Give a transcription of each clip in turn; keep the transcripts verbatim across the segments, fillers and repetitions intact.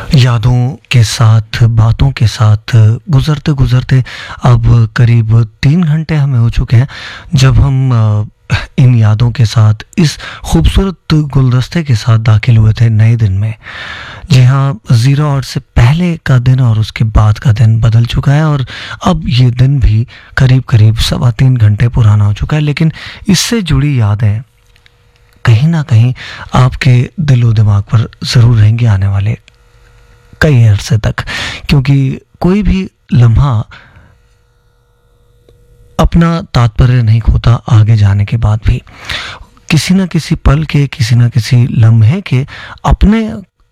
यादों के साथ, बातों के साथ गुज़रते गुज़रते अब करीब तीन घंटे हमें हो चुके हैं जब हम अ, इन यादों के साथ इस खूबसूरत गुलदस्ते के साथ दाखिल हुए थे नए दिन में। जी हाँ, ज़ीरो आवर से पहले का दिन और उसके बाद का दिन बदल चुका है और अब ये दिन भी करीब करीब सवा तीन घंटे पुराना हो चुका है, लेकिन इससे जुड़ी यादें कहीं ना कहीं आपके दिलो दिमाग पर ज़रूर रहेंगी आने वाले कई अरसे तक, क्योंकि कोई भी लम्हा अपना तात्पर्य नहीं खोता आगे जाने के बाद भी। किसी न किसी पल के, किसी न किसी लम्हे के अपने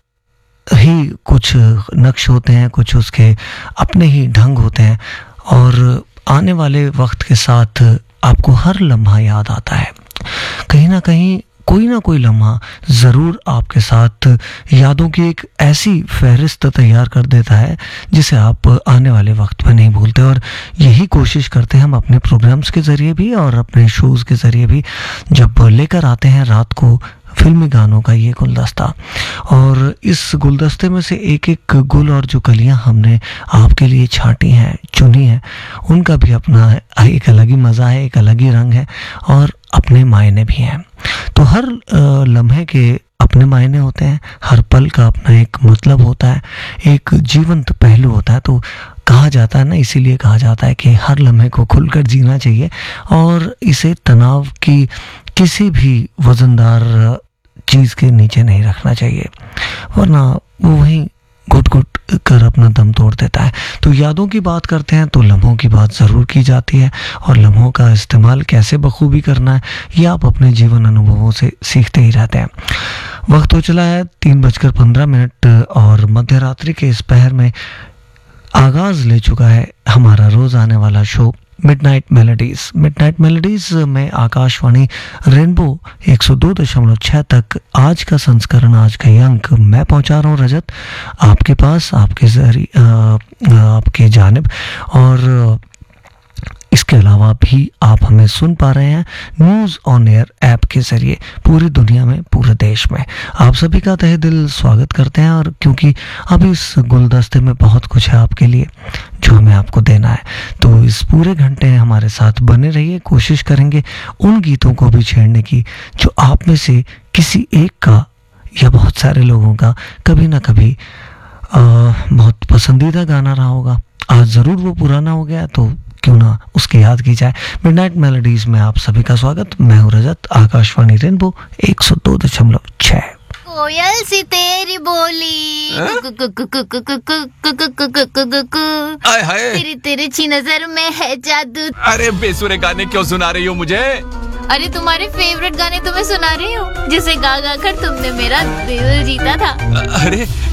ही कुछ नक्श होते हैं, कुछ उसके अपने ही ढंग होते हैं और आने वाले वक्त के साथ आपको हर लम्हा याद आता है। कहीं ना कहीं कोई ना कोई लम्हा ज़रूर आपके साथ यादों की एक ऐसी फहरिस्त तैयार कर देता है जिसे आप आने वाले वक्त में नहीं भूलते, और यही कोशिश करते हैं हम अपने प्रोग्राम्स के ज़रिए भी और अपने शोज़ के ज़रिए भी, जब लेकर आते हैं रात को फिल्मी गानों का ये गुलदस्ता। और इस गुलदस्ते में से एक एक गुल और जो कलियां हमने आपके लिए छांटी हैं, चुनी हैं, उनका भी अपना एक अलग ही मज़ा है, एक अलग ही रंग है और अपने मायने भी हैं। तो हर अ, लम्हे के अपने मायने होते हैं, हर पल का अपना एक मतलब होता है, एक जीवंत पहलू होता है। तो कहा जाता है ना, इसीलिए कहा जाता है कि हर लम्हे को खुलकर जीना चाहिए और इसे तनाव की किसी भी वजनदार चीज़ के नीचे नहीं रखना चाहिए, वरना वो वहीं घुट घुट कर अपना दम तोड़ देता है। तो यादों की बात करते हैं तो लम्हों की बात ज़रूर की जाती है, और लम्हों का इस्तेमाल कैसे बखूबी करना है ये आप अपने जीवन अनुभवों से सीखते ही रहते हैं। वक्त हो चला है तीन बजकर पंद्रह मिनट और मध्य रात्रि के इस पहर में आगाज़ ले चुका है हमारा रोज़ आने वाला show midnight melodies. Midnight melodies में आकाशवाणी रेनबो एक सौ दो दशमलव छह तक आज का संस्करण, आज का ये अंक मैं पहुंचा रहा हूँ रजत आपके पास, आपके जरिए, आपके जानिब। और इसके अलावा भी आप हमें सुन पा रहे हैं न्यूज़ ऑन एयर ऐप के ज़रिए पूरी दुनिया में, पूरे देश में। आप सभी का तहे दिल स्वागत करते हैं, और क्योंकि अभी इस गुलदस्ते में बहुत कुछ है आपके लिए जो हमें आपको देना है, तो इस पूरे घंटे हमारे साथ बने रहिए। कोशिश करेंगे उन गीतों को भी छेड़ने की जो आप में से किसी एक का या बहुत सारे लोगों का कभी ना कभी आ, बहुत पसंदीदा गाना रहा होगा। आज ज़रूर वो पुराना हो गया तो क्यों ना उसकी याद की जाए। मिडनाइट मेलोडीज में आप सभी का स्वागत। मैं हूँ रजत, आकाशवाणी रेनबो एक सौ दो दशमलव छह। कोयल सी तेरी बोली, आय हाय, तेरी तिरछी नजर में है जादू। अरे बेसुरे गाने क्यों सुना रही हो मुझे? अरे तुम्हारे फेवरेट गाने तुम्हें सुना रही हूँ, जिसे गा गा कर तुमने मेरा दिल जीता था। अरे